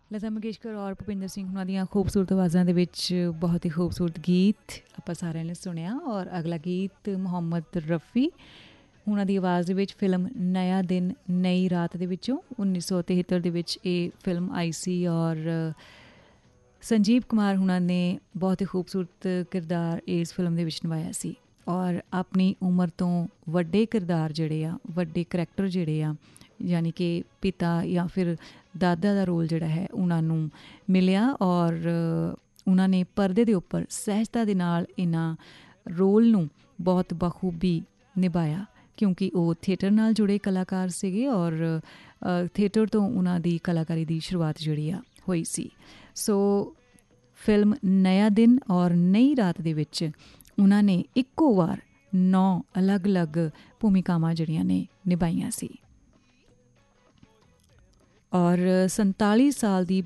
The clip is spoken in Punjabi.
ਲਤਾ ਮੰਗੇਸ਼ਕਰ ਔਰ ਭੁਪਿੰਦਰ ਸਿੰਘ ਉਹਨਾਂ ਦੀਆਂ ਖੂਬਸੂਰਤ ਆਵਾਜ਼ਾਂ ਦੇ ਵਿੱਚ ਬਹੁਤ ਹੀ ਖੂਬਸੂਰਤ ਗੀਤ ਆਪਾਂ ਸਾਰਿਆਂ ਨੇ ਸੁਣਿਆ। ਔਰ ਅਗਲਾ ਗੀਤ ਮੁਹੰਮਦ ਰਫੀ ਉਹਨਾਂ ਦੀ ਆਵਾਜ਼ ਦੇ ਵਿੱਚ ਫਿਲਮ ਨਇਆ ਦਿਨ ਨਈ ਰਾਤ ਦੇ ਵਿੱਚੋਂ 1973 ਦੇ ਵਿੱਚ ਇਹ ਫਿਲਮ ਆਈ ਸੀ। ਔਰ ਸੰਜੀਵ ਕੁਮਾਰ ਹੁਣਾਂ ਨੇ ਬਹੁਤ ਹੀ ਖੂਬਸੂਰਤ ਕਿਰਦਾਰ ਇਸ ਫਿਲਮ ਦੇ ਵਿੱਚ ਨਿਭਾਇਆ ਸੀ। ਔਰ ਆਪਣੀ ਉਮਰ ਤੋਂ ਵੱਡੇ ਕਿਰਦਾਰ ਜਿਹੜੇ ਆ, ਵੱਡੇ ਕਰੈਕਟਰ ਜਿਹੜੇ ਆ, ਯਾਨੀ ਕਿ ਪਿਤਾ ਜਾਂ ਫਿਰ ਦਾਦਾ ਦਾ ਰੋਲ ਜਿਹੜਾ ਹੈ ਉਹਨਾਂ ਨੂੰ ਮਿਲਿਆ। ਔਰ ਉਹਨਾਂ ਨੇ ਪਰਦੇ ਦੇ ਉੱਪਰ ਸਹਿਜਤਾ ਦੇ ਨਾਲ ਇਹਨਾਂ ਰੋਲ ਨੂੰ ਬਹੁਤ ਬਖੂਬੀ ਨਿਭਾਇਆ, ਕਿਉਂਕਿ ਉਹ ਥੀਏਟਰ ਨਾਲ ਜੁੜੇ ਕਲਾਕਾਰ ਸੀਗੇ ਔਰ ਥੀਏਟਰ ਤੋਂ ਉਹਨਾਂ ਦੀ ਕਲਾਕਾਰੀ ਦੀ ਸ਼ੁਰੂਆਤ ਜਿਹੜੀ ਆ ਹੋਈ ਸੀ। ਸੋ ਫਿਲਮ ਨਇਆ ਦਿਨ ਔਰ ਨਈ ਰਾਤ ਦੇ ਵਿੱਚ ਉਹਨਾਂ ਨੇ ਇੱਕੋ ਵਾਰ 9 ਅਲੱਗ-ਅਲੱਗ ਭੂਮਿਕਾਵਾਂ ਜਿਹੜੀਆਂ ਨੇ ਨਿਭਾਈਆਂ ਸੀ। ਔਰ 47 ਸਾਲ ਦੀ